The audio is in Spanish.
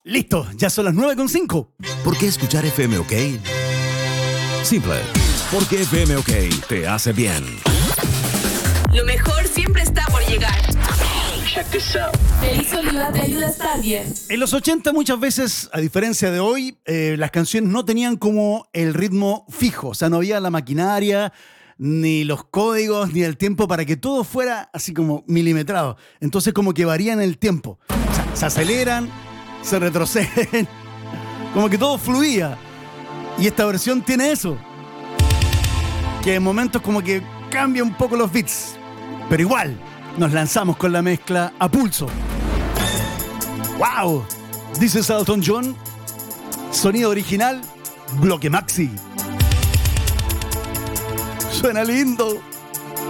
Listo, ya son las 9:05. ¿Por qué escuchar FM OK? Simple. Porque FM OK te hace bien. Lo mejor siempre está por llegar. Check this out. Feliz Oliva te ayuda a estar bien. En los 80 muchas veces, a diferencia de hoy, las canciones no tenían como el ritmo fijo. O sea, no había la maquinaria, ni los códigos, ni el tiempo para que todo fuera así como milimetrado. Entonces como que varían el tiempo. O sea, se aceleran, se retroceden. Como que todo fluía. Y esta versión tiene eso. Que en momentos como que cambia un poco los beats. Pero igual, nos lanzamos con la mezcla a pulso. ¡Wow! This is Elton John. Sonido original, bloque maxi. Suena lindo.